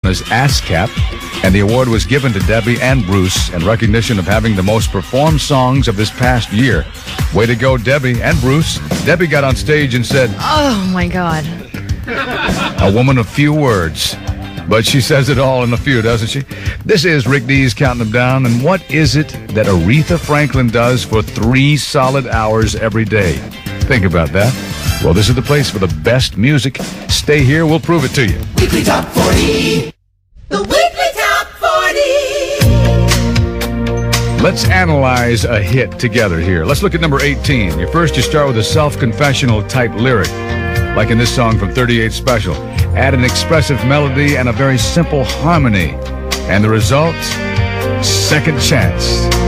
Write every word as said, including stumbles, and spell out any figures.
as ASCAP, and the award was given to Debbie and Bruce in recognition of having the most performed songs of this past year. Way to go, Debbie and Bruce. Debbie got on stage and said, "Oh, my God." A woman of few words, but she says it all in a few, doesn't she? This is Rick Dees counting them down, and what is it that Aretha Franklin does for three solid hours every day? Think about that. Well, this is the place for the best music. Stay here, we'll prove it to you. Weekly Top forty. The Weekly Top forty. Let's analyze a hit together here. Let's look at number eighteen. You first, you start with a self-confessional type lyric, like in this song from thirty-eight Special. Add an expressive melody and a very simple harmony. And the result? Second Chance.